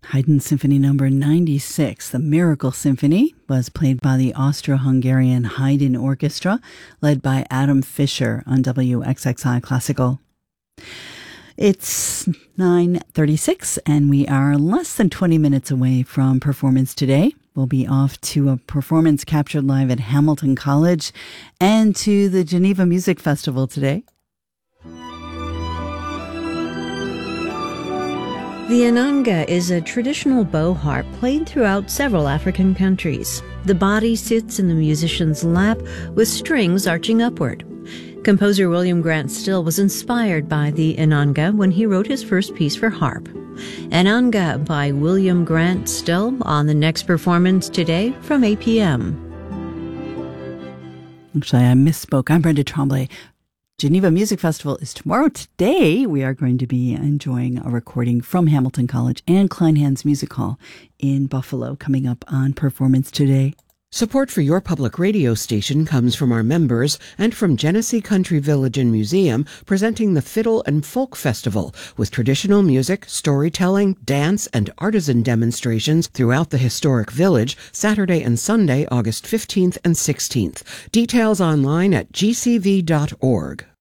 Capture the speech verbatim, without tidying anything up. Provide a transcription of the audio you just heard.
Haydn Symphony Number ninety-six, the Miracle Symphony, was played by the Austro-Hungarian Haydn Orchestra, led by Adam Fischer on W X X I Classical. It's nine thirty-six, and we are less than twenty minutes away from Performance Today. We'll be off to a performance captured live at Hamilton College and to the Geneva Music Festival today. The Inanga is a traditional bow harp played throughout several African countries. The body sits in the musician's lap with strings arching upward. Composer William Grant Still was inspired by the Inanga when he wrote his first piece for harp. Inanga by William Grant Still on the next Performance Today from eight p.m. Actually, I misspoke. I'm Brenda Tremblay. Geneva Music Festival is tomorrow. Today, we are going to be enjoying a recording from Hamilton College and Kleinhans Music Hall in Buffalo coming up on Performance Today. Support for your public radio station comes from our members and from Genesee Country Village and Museum, presenting the Fiddle and Folk Festival with traditional music, storytelling, dance, and artisan demonstrations throughout the historic village, Saturday and Sunday, August fifteenth and sixteenth. Details online at g c v dot org.